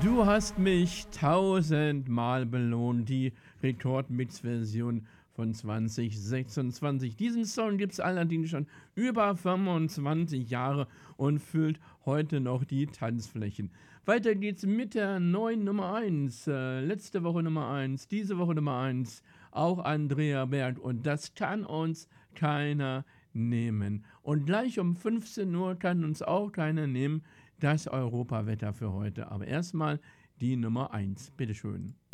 Du hast mich tausendmal belohnt, die Rekordmix-Version von 2026. Diesen Song gibt es allerdings schon über 25 Jahre und füllt heute noch die Tanzflächen. Weiter geht's mit der neuen Nummer 1. Letzte Woche Nummer 1, diese Woche Nummer 1, auch Andrea Berg. Und das kann uns keiner nehmen. Und gleich um 15 Uhr kann uns auch keiner nehmen, das Europawetter für heute. Aber erstmal die Nummer 1. Bitteschön.